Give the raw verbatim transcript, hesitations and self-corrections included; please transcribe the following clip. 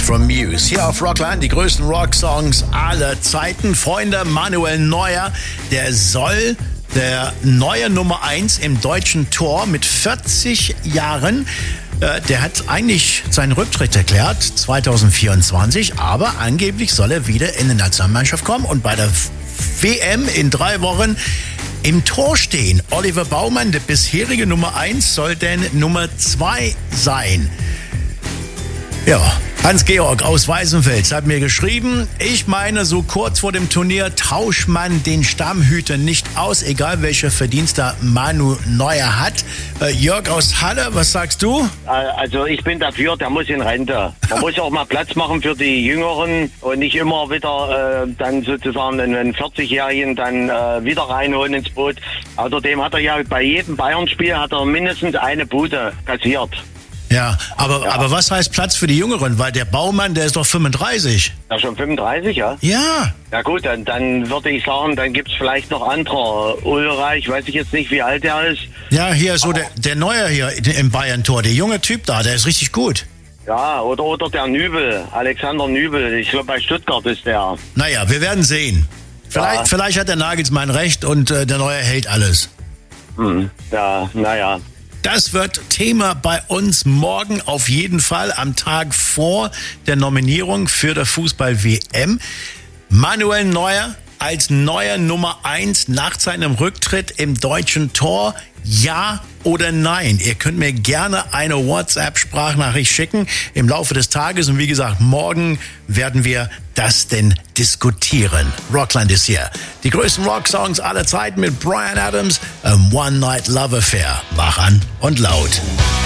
from Muse. Hier auf Rockland, die größten Rocksongs aller Zeiten. Freunde, Manuel Neuer, der soll der neue Nummer eins im deutschen Tor mit vierzig Jahren. Äh, der hat eigentlich seinen Rücktritt erklärt, zwanzig vierundzwanzig, aber angeblich soll er wieder in die Nationalmannschaft kommen und bei der W M in drei Wochen im Tor stehen. Oliver Baumann, der bisherige Nummer eins, soll denn Nummer zwei sein. Ja, Hans-Georg aus Weißenfels hat mir geschrieben, ich meine, so kurz vor dem Turnier tauscht man den Stammhüter nicht aus, egal welche Verdienste Manu Neuer hat. Äh, Jörg aus Halle, was sagst du? Also ich bin dafür, der muss in Rente. Man muss auch mal Platz machen für die Jüngeren und nicht immer wieder äh, dann sozusagen einen vierzigjährigen dann äh, wieder reinholen ins Boot. Außerdem hat er ja bei jedem Bayern-Spiel hat er mindestens eine Bude kassiert. Ja, aber, ja. aber was heißt Platz für die Jüngeren? Weil der Baumann, der ist doch fünfunddreißig. Ja, schon fünfunddreißig, ja? Ja. Ja gut, dann, dann würde ich sagen, dann gibt's vielleicht noch andere. Ulreich, weiß ich jetzt nicht, wie alt der ist. Ja, hier so der, der Neue hier im Bayern-Tor, der junge Typ da, der ist richtig gut. Ja, oder, oder der Nübel, Alexander Nübel. Ich glaube, bei Stuttgart ist der. Naja, wir werden sehen. Vielleicht, ja. vielleicht hat der Nagelsmann recht und äh, der Neue hält alles. Hm. Ja, naja. Das wird Thema bei uns morgen auf jeden Fall am Tag vor der Nominierung für der Fußball-W M. Manuel Neuer als neuer Nummer eins nach seinem Rücktritt im deutschen Tor. Ja oder nein? Ihr könnt mir gerne eine WhatsApp-Sprachnachricht schicken im Laufe des Tages. Und wie gesagt, morgen werden wir das denn diskutieren. Rockland ist hier. Die größten Rocksongs aller Zeiten mit Bryan Adams, A One Night Love Affair. Wach an und laut.